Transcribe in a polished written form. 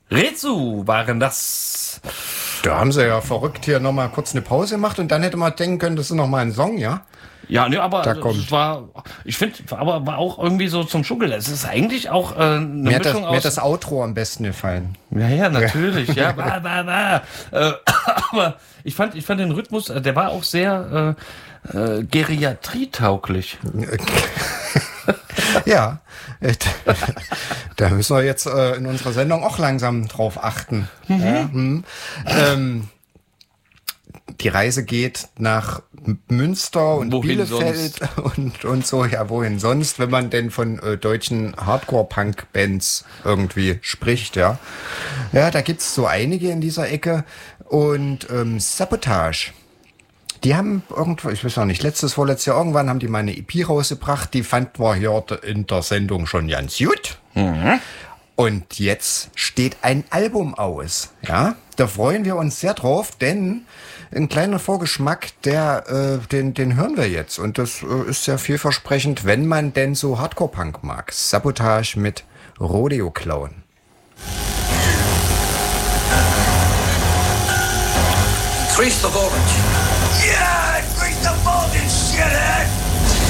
Rezu waren das. Da haben sie ja verrückt hier nochmal kurz eine Pause gemacht und dann hätte man denken können, das ist nochmal ein Song, ja? Ja, ne, aber kommt. ich finde, aber war auch irgendwie so zum Schunkeln. Es ist eigentlich auch eine Mir Mischung hat das Outro am besten gefallen. Ja, natürlich, ja. Aber ich fand den Rhythmus, der war auch sehr geriatrietauglich. Ja, da müssen wir jetzt in unserer Sendung auch langsam drauf achten. Die Reise geht nach Münster und Wohin Bielefeld und so. Ja, wohin sonst, wenn man denn von deutschen Hardcore-Punk-Bands irgendwie spricht, ja. Ja, da gibt's so einige in dieser Ecke. Und Sabotage. Die haben irgendwo, ich weiß noch nicht, vorletztes Jahr irgendwann haben die mal eine EP rausgebracht. Die fanden wir hier in der Sendung schon ganz gut. Und jetzt steht ein Album aus. Ja, da freuen wir uns sehr drauf, denn ein kleiner Vorgeschmack, den hören wir jetzt. Und das ist sehr vielversprechend, wenn man denn so Hardcore-Punk mag. Sabotage mit Rodeo Clown. Increase the voltage.